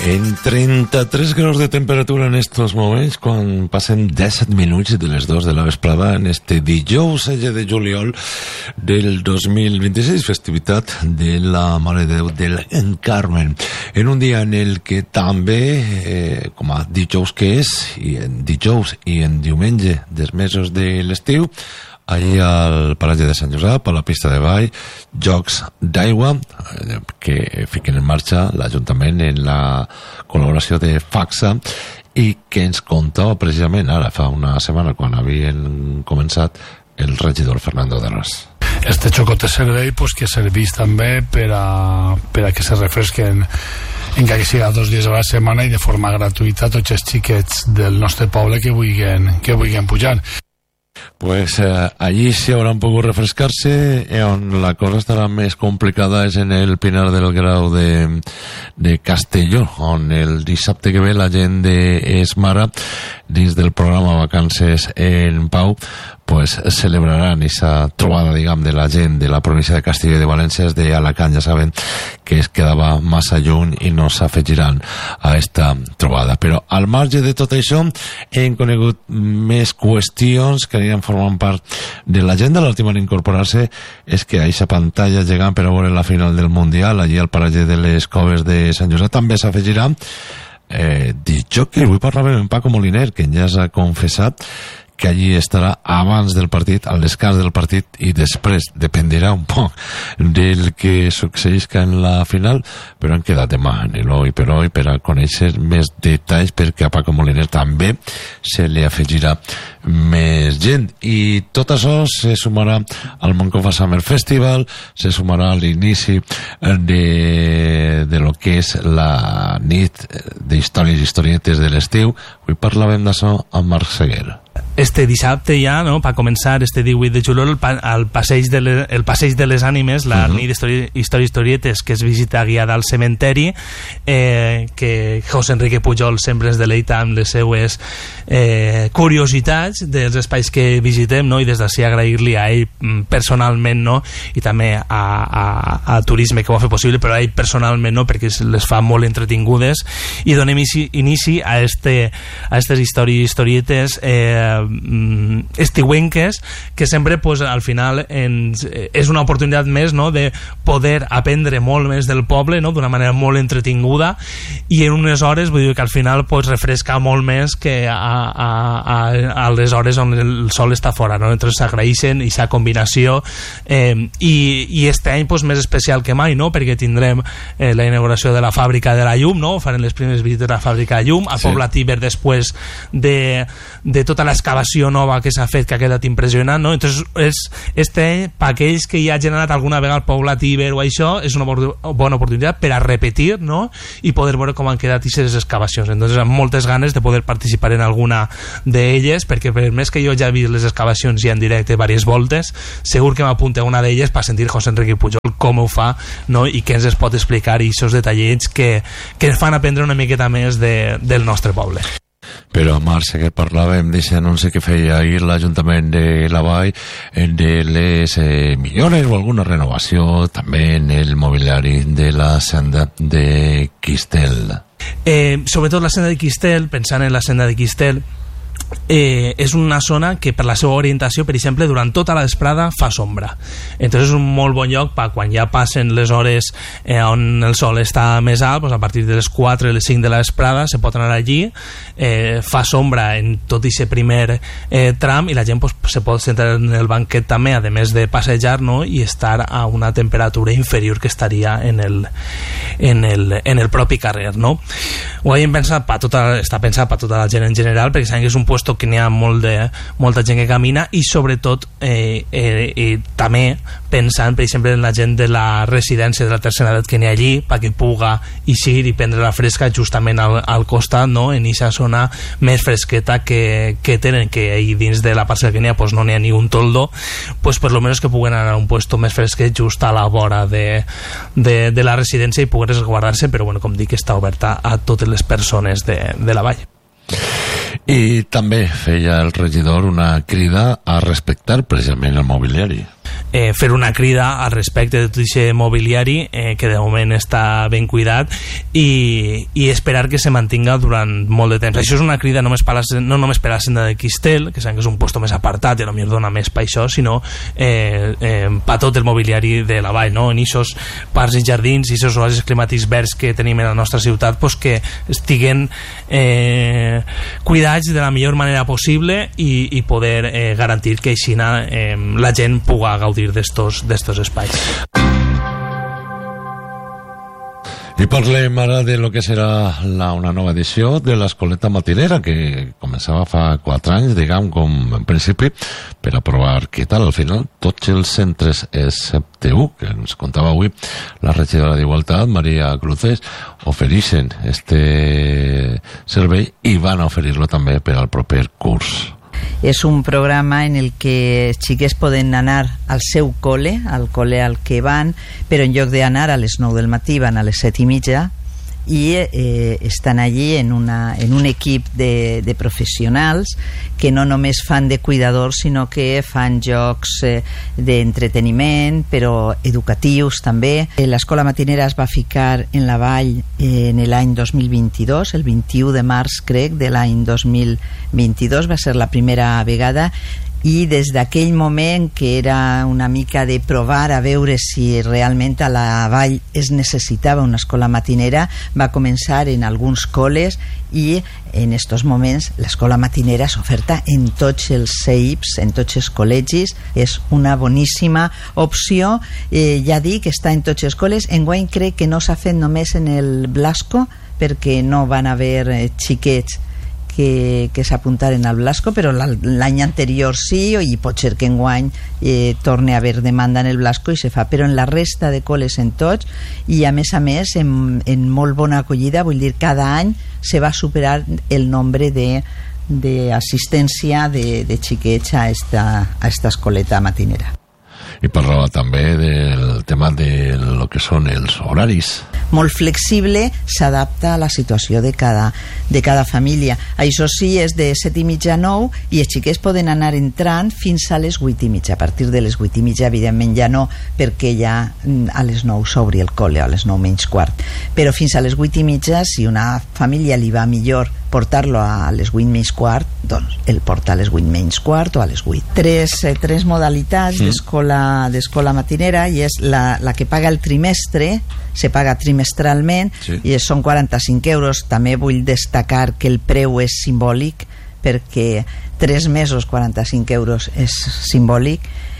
En 33 graus de temperatura en estos moments, quan passen 17 minuts de les 2 de la vesprada en este dijous 16 de juliol del 2026, festivitat de la Mare de Déu del Carmen. En un dia en el que també, com a dijous que és, i en dijous i en diumenge dels mesos de l'estiu, allí al paratge de Sant Josep, a la pista de ball, jocs d'aigua que fiquen en marxa l'Ajuntament en la col·laboració de FACSA i que ens contava precisament ara fa una setmana quan havien començat el regidor Fernando de Ras. Este xocot de servei pues, que serveix també per a que se refresquen encara que siga 2 dies a la setmana i de forma gratuïta tots els xiquets del nostre poble que vulguin pujar. Pues allí sí haurán pogut refrescarse. On la cosa estarà més complicada és en el Pinar del Grau de Castelló, on el dissabte que ve la gent d'Esmara, dins del programa Vacances en Pau, pues celebraran esa trobada, diguem, de la gent de la província de Castilla i de València, de Alacant. Ja saben que es quedava massa lluny i no s'afegiran a esta trobada. Però al marge de tot això hem conegut més qüestions que aniran formant part de l'agenda. L'última en incorporar-se és que a aquesta pantalla gegant per a veure la final del Mundial allí al paratge de les Coves de Sant Josep també s'afegirà discjòquei. Avui parlàvem amb Paco Moliner, que ja s'ha confessat que allí estarà abans del partit, al descans del partit, i després dependrà un poc del que succeïsca en la final, però han quedat demà en l'Oi per Oi per a conèixer més detalls, perquè a Paco Moliner també se li afegirà més gent. I tot això se sumarà al Moncofa Summer Festival, se sumarà a l'inici de lo que és la nit d'històries i historietes de l'estiu. Avui parlàvem d'això amb Marc Seguer. Este dissabte ja, no, per començar este 18 de juliol, el passeig de les ànimes, la nit d'historietes que es visita guiada al cementeri, que José Enrique Pujol sempre ens deleita amb les seues curiositats dels espais que visitem, no? I des d'ací agrair-li a ell personalment, no? I també a Turisme, que ho ha fet possible, però a ell personalment, no? Perquè les fa molt entretingudes, i donem inici a aquestes historietes estiuenques, que sempre pues, al final és una oportunitat més, no? De poder aprendre molt més del poble, no? D'una manera molt entretinguda i en unes hores, vull dir que al final pues, refresca molt més que a les hores on el sol està fora, no? Entonces s'agraeixen i aquesta combinació i este any pues, més especial que mai, no? Perquè tindrem la inauguració de la fàbrica de la llum, no? Farem les primeres visites a la fàbrica de llum a Poblat Iber després de tota l'excavació nova que s'ha fet, que ha quedat impressionant, no? Entonces per aquells que ja han generat alguna vegada el Poblat Iber o això, és una bona oportunitat per a repetir, no? I poder veure com han quedat aquestes excavacions. Entonces amb moltes ganes de poder participar en alguna d'elles, perquè per més que jo ja he vist les excavacions ja en directe diverses voltes, segur que m'apunte a una d'elles per sentir José Enrique Pujol com ho fa, no? I què ens es pot explicar i aquests detallets que ens fan aprendre una miqueta més del nostre poble. Però Marc, que parlàvem d'aquest anunci que feia ahir l'Ajuntament de la Vall de les millores o alguna renovació també en el mobiliari de la senda de Quistel. Sobretot la senda de Quistel, pensant en la senda de Quistel, és una zona que per la seva orientació, per exemple, durant tota la vesprada fa sombra. Entonces és un molt bon lloc per quan ja passen les hores on el sol està més alt, doncs a partir de les 4 o les 5 de la vesprada se pot anar allí, fa sombra en tot aquest primer tram i la gent pues, se pot sentar en el banquet també, a més de passejar, no? I estar a una temperatura inferior que estaria en el propi carrer, no? Ho hem pensat està pensat per tota la gent en general, perquè sabem que és un puesto que n'hi ha molta gent que camina i sobretot també pensant per exemple en la gent de la residència de la tercera edat que n'hi ha allí perquè puga eixir i prendre la fresca justament al costat, no? En aquesta zona més fresqueta que tenen, que ahí dins de la parcel·la que n'hi ha pues no n'hi ha ni un toldo, pues per lo menos que puguen anar a un puesto més fresquet just a la vora de la residència i puguen resguardar-se, però bueno, com dic, està oberta a totes les persones de la vall. I també feia el regidor una crida a respectar precisament el mobiliari. fer una crida al respecte de tot aquest mobiliari que de moment està ben cuidat i esperar que se mantinga durant molt de temps. Això és una crida no només per a la senda de Quistel, que sabem que és un lloc més apartat i potser dona més per això, sinó per tot el mobiliari de la vall, no? En aquests parcs i jardins i aquests oasis climàtics verds que tenim en la nostra ciutat, pues, que estiguen cuidats de la millor manera possible i poder garantir que així la gent puga gaudir d'estos espais. I parlem ara de lo que serà una nova edició de l'Escoleta Matinera, que començava fa 4 anys, diguem, com en principi, per a provar què tal. Al final, tots els centres excepte un, que ens contava avui la regidora d'Igualtat, Maria Cruces, ofereixen este servei i van a oferir-lo també per al proper curs. És un programa en el que els xiquets poden anar al seu col·le, al col·le al que van, però en lloc d'anar a les 9 del matí van a les 7:30 i estan allí en un equip de professionals que no només fan de cuidadors, sinó que fan jocs d'entreteniment, però educatius també. L'escola matinera es va ficar en la vall en l'any 2022, el 21 de març, crec, de l'any 2022, va ser la primera vegada, i des d'aquell moment, que era una mica de provar a veure si realment a la vall es necessitava una escola matinera, va començar en alguns col·les i en estos moments l'escola matinera s'oferta en tots els CEIPs, en tots els col·legis. És una boníssima opció, ja dic, està en tots els col·les. Enguany crec que no s'ha fet només en el Blasco, perquè no van haver xiquets que s'apuntaren al Blasco, però l'any anterior sí, i pot ser que enguany torni a haver demanda en el Blasco i se fa, però en la resta de col·les en tots, i a més en molt bona acollida. Vull dir, cada any se va superar el nombre d'assistència de xiquets a esta escoleta matinera. I parlava també del tema de lo que són els horaris. Molt flexible, s'adapta a la situació de cada família. Això sí, és de 7:30 a 9 i els xiquets poden anar entrant fins a les 8:30. A partir de les 8:30 evidentment ja no, perquè ja a les 9 s'obri el col·le, a les 9 menys quart, però fins a les 8:30, si una família li va millor portar-lo a les 8 menys quart, doncs el porta a les 8 menys quart o a les 8. Tres modalitats d'escola matinera, i és la que paga el trimestre, se paga trimestralment, i són 45 euros. També vull destacar que el preu és simbòlic, perquè 3 mesos 45 euros és simbòlic.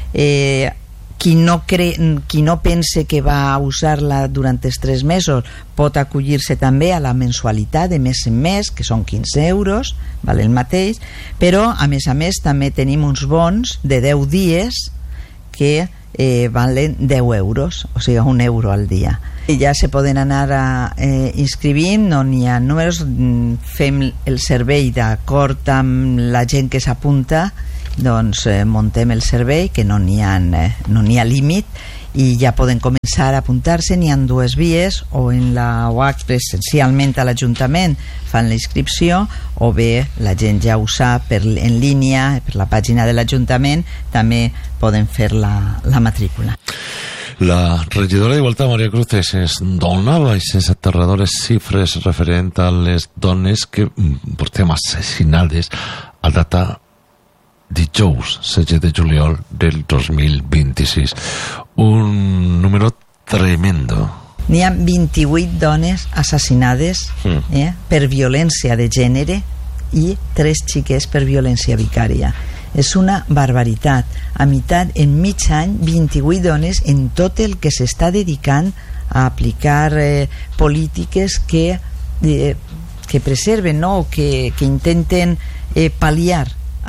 Qui no pense que va a usar-la durant els 3 mesos pot acollir-se també a la mensualitat de mes en mes, que són 15 euros, val el mateix, però a més també tenim uns bons de 10 dies que valen 10 euros, o sigui, 1 euro al dia. I ja se poden anar inscrivint, no n'hi ha números, fem el servei d'acord amb la gent que s'apunta, doncs muntem el servei, que no n'hi ha límit, i ja poden començar a apuntar-se. N'hi ha 2 vies, o en la UAC presencialment a l'Ajuntament fan la inscripció, o bé la gent ja ho sap en línia, per la pàgina de l'Ajuntament també poden fer la matrícula. La regidora d'Igualtat, Maria Cruces, es donava aquestes aterradores xifres referent a les dones que portem assassinades a data dijous 16 de juliol del 2026. Un número tremendo. N'hi ha 28 dones assassinades per violència de gènere i 3 xiques per violència vicària. És una barbaritat. En mig any, 28 dones en tot el que s'està dedicant a aplicar polítiques que preserven, no? que intenten pal·liar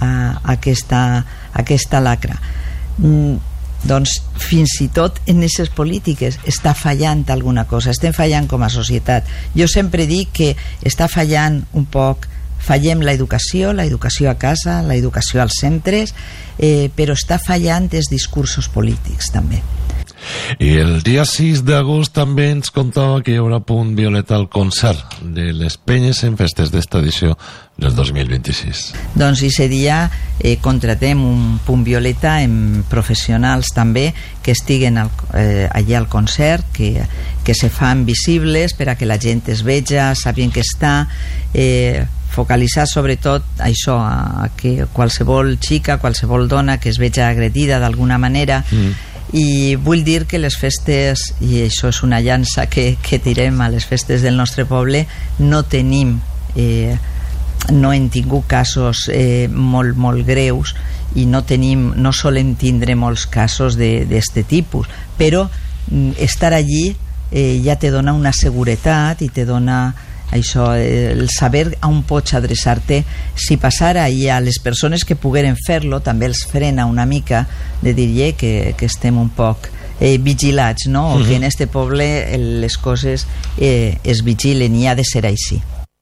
aquesta lacra. Doncs fins i tot en aquestes polítiques està fallant alguna cosa, estem fallant com a societat. Jo sempre dic que està fallant un poc, fallem l'educació a casa, l'educació als centres, però està fallant els discursos polítics també. I el dia 6 d'agost també ens contava que hi haurà Punt Violeta al concert de les Penyes en Festes d'esta edició del 2026. Doncs aquest dia contratem un Punt Violeta amb professionals també que estiguen allà al concert, que se fan visibles per a que la gent es veja, sàpien que està, focalitzar sobretot això, a que qualsevol xica, qualsevol dona que es veja agredida d'alguna manera. I vull dir que les festes, i això és una llança que tirem a les festes del nostre poble, no tenim no hem tingut casos molt greus i no solem tindre molts casos d'este tipus, però estar allí ja te dona una seguretat i te dona això, el saber on pots adreçar-te. Si passara i a les persones que pogueren fer-lo també els frena una mica de dir que estem un poc vigilats, no? O que en este poble les coses es vigilen i ha de ser així.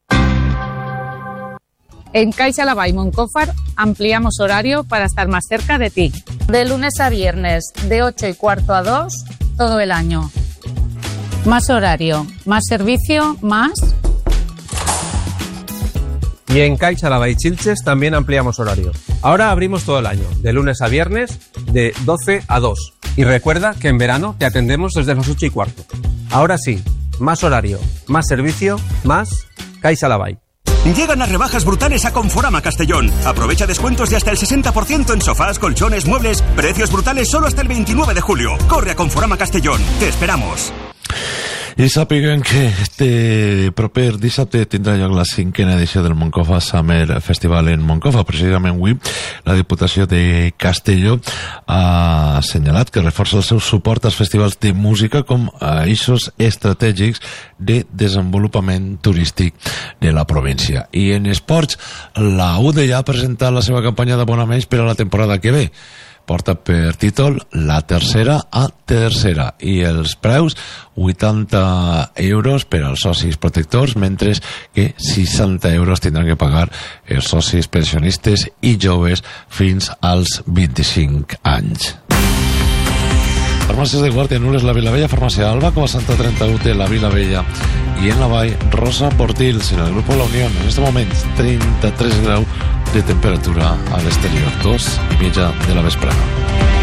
En Caixa Lavall Moncófar ampliamos horario para estar más cerca de ti. De lunes a viernes, de 8:15 a 2, todo el año. Más horario, más servicio, más... Y en Caixa Lavall Xilxes también ampliamos horario. Ahora abrimos todo el año, de lunes a viernes, de 12 a 2. Y recuerda que en verano te atendemos desde las 8:15. Ahora sí, más horario, más servicio, más Caixa Lavall. Llegan las rebajas brutales a Conforama Castellón. Aprovecha descuentos de hasta el 60% en sofás, colchones, muebles. Precios brutales solo hasta el 29 de julio. Corre a Conforama Castellón. Te esperamos. I sàpiguen que este proper dissabte tindrà lloc la 5a edició del Moncofa Summer Festival en Moncofa. Precisament avui la Diputació de Castelló ha assenyalat que reforça el seu suport als festivals de música com a eixos estratègics de desenvolupament turístic de la província. I en esports, la UD ja ha presentat la seva campanya d'abonaments per a la temporada que ve. Porta per títol La tercera a tercera i els preus 80 euros per als socis protectors, mentre que 60 euros tindran que pagar els socis pensionistes i joves fins als 25 anys. Farmàcies de Guàrdia Nules, la Vilavella, Farmàcia Alba, com a Santa 31 de la Vilavella i en la Vall, Rosa Portils, en el grup La Unión, en este moment 33 graus de temperatura a l'exterior, 2:30 de la vesprada.